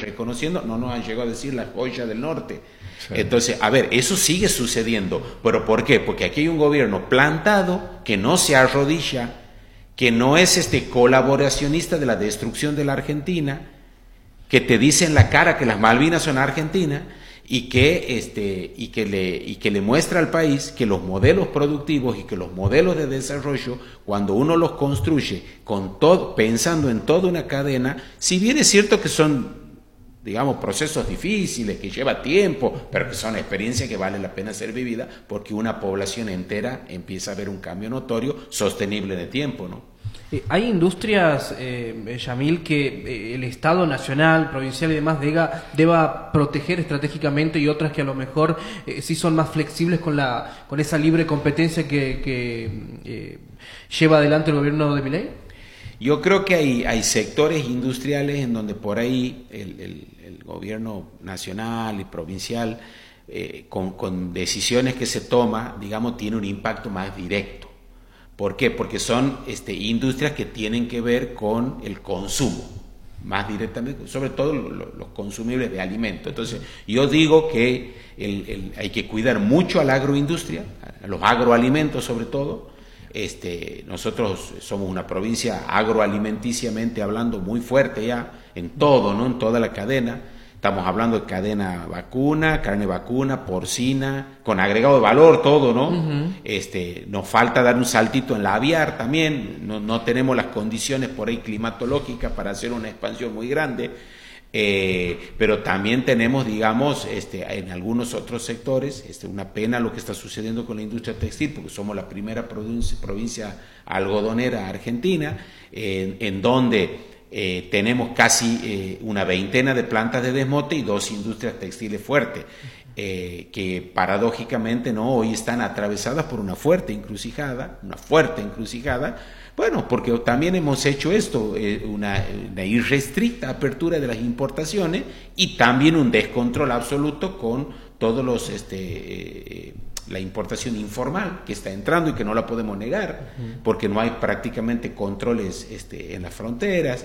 reconociendo, no nos han llegado a decir la joya del norte. Sí. Entonces, a ver, eso sigue sucediendo. ¿Pero por qué? Porque aquí hay un gobierno plantado que no se arrodilla, que no es colaboracionista de la destrucción de la Argentina, que te dice en la cara que las Malvinas son argentinas y que le muestra al país que los modelos productivos y que los modelos de desarrollo, cuando uno los construye con todo, pensando en toda una cadena, si bien es cierto que son, digamos, procesos difíciles, que lleva tiempo, pero que son experiencias que vale la pena ser vivida, porque una población entera empieza a ver un cambio notorio, sostenible de tiempo, ¿no? Hay industrias, Yamil, que el Estado nacional, provincial y demás deba proteger estratégicamente, y otras que a lo mejor sí son más flexibles con esa libre competencia que lleva adelante el gobierno de Milei. Yo creo que hay sectores industriales en donde por ahí el gobierno nacional y provincial, con decisiones que se toma, digamos, tiene un impacto más directo. ¿Por qué? Porque son industrias que tienen que ver con el consumo, más directamente, sobre todo los consumibles de alimentos. Entonces, yo digo que hay que cuidar mucho a la agroindustria, a los agroalimentos sobre todo. Nosotros somos una provincia agroalimenticiamente hablando muy fuerte ya, en todo, ¿no? En toda la cadena. Estamos hablando de cadena vacuna, carne vacuna, porcina, con agregado de valor, todo, ¿no? Uh-huh. Nos falta dar un saltito en la aviar también, no tenemos las condiciones por ahí climatológicas para hacer una expansión muy grande, pero también tenemos, digamos, en algunos otros sectores, una pena lo que está sucediendo con la industria textil, porque somos la primera provincia algodonera argentina, en donde tenemos casi una veintena de plantas de desmote y 2 industrias textiles fuertes, que paradójicamente no hoy están atravesadas por una fuerte encrucijada, bueno, porque también hemos hecho esto, una irrestricta apertura de las importaciones y también un descontrol absoluto con todos los la importación informal que está entrando y que no la podemos negar, porque no hay prácticamente controles en las fronteras,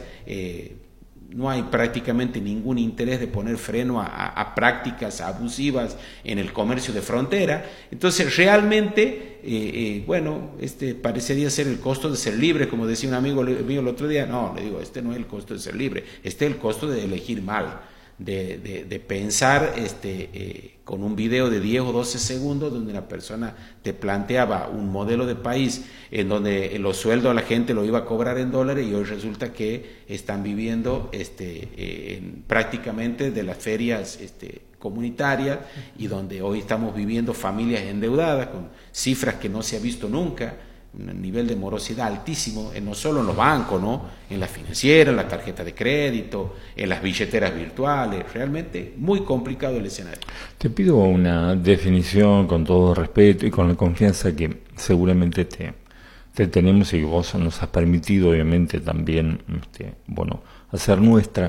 no hay prácticamente ningún interés de poner freno a prácticas abusivas en el comercio de frontera. Entonces realmente, bueno, parecería ser el costo de ser libre, como decía un amigo mío el otro día. No, le digo, no es el costo de ser libre, es el costo de elegir mal, de pensar con un video de 10 o 12 segundos donde una persona te planteaba un modelo de país en donde los sueldos a la gente lo iba a cobrar en dólares, y hoy resulta que están viviendo prácticamente de las ferias comunitarias, y donde hoy estamos viviendo familias endeudadas con cifras que no se ha visto nunca, un nivel de morosidad altísimo, no solo en los bancos, ¿no? En las financieras, en la tarjeta de crédito, en las billeteras virtuales. Realmente muy complicado el escenario. Te pido una definición con todo respeto y con la confianza que seguramente te tenemos, y que vos nos has permitido obviamente también hacer nuestra.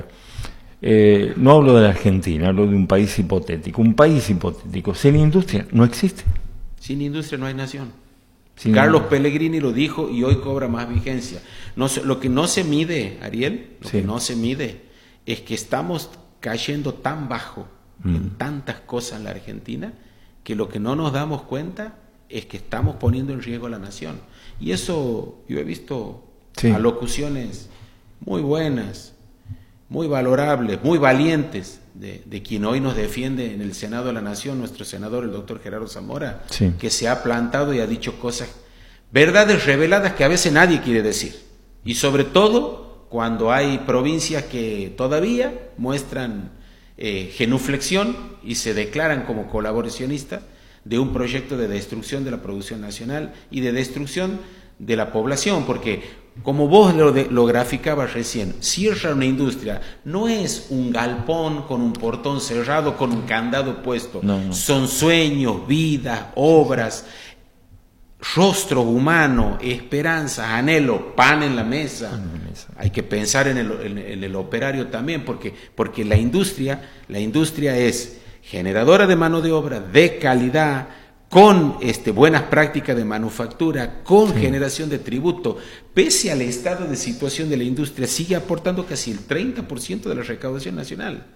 No hablo de la Argentina, hablo de un país hipotético. Un país hipotético sin industria no existe. Sin industria no hay nación. Carlos Pellegrini lo dijo y hoy cobra más vigencia. Lo que no se mide, Ariel, que no se mide es que estamos cayendo tan bajo en tantas cosas en la Argentina, que lo que no nos damos cuenta es que estamos poniendo en riesgo a la nación. Y eso yo he visto alocuciones muy buenas, muy valorables, muy valientes, de quien hoy nos defiende en el Senado de la Nación, nuestro senador, el doctor Gerardo Zamora, que se ha plantado y ha dicho cosas, verdades reveladas que a veces nadie quiere decir. Y sobre todo cuando hay provincias que todavía muestran genuflexión y se declaran como colaboracionistas de un proyecto de destrucción de la producción nacional y de destrucción de la población, porque como vos lo graficabas recién, cierra una industria, no es un galpón con un portón cerrado, con un candado puesto, no. Son sueños, vidas, obras, rostro humano, esperanza, anhelo, pan en la mesa. Hay que pensar en el operario también, porque la industria es generadora de mano de obra de calidad, con buenas prácticas de manufactura, con generación de tributo. Pese al estado de situación de la industria, sigue aportando casi el 30% de la recaudación nacional.